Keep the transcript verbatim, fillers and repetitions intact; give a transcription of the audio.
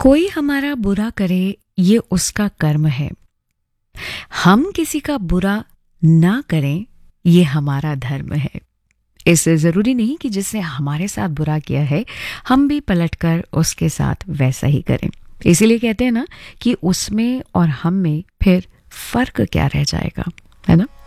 कोई हमारा बुरा करे ये उसका कर्म है, हम किसी का बुरा ना करें ये हमारा धर्म है। इससे ज़रूरी नहीं कि जिसने हमारे साथ बुरा किया है हम भी पलटकर उसके साथ वैसा ही करें। इसीलिए कहते हैं ना कि उसमें और हम में फिर फर्क क्या रह जाएगा, है ना।